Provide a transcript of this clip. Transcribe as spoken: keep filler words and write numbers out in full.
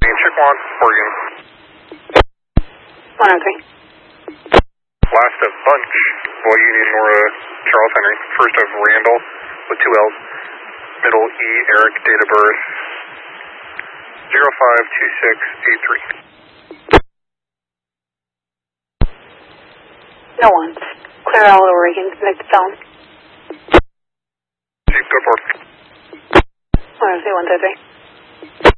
Chiquan, Oregon. one oh three. Last of Bunch, Boy Union, Nora, Charles Henry. First of Randall with two L's. Middle E, Eric, date of birth zero five two six eight three. No ones. Clear all Oregon. Make the phone. Chief, go for it. one oh three, one two three.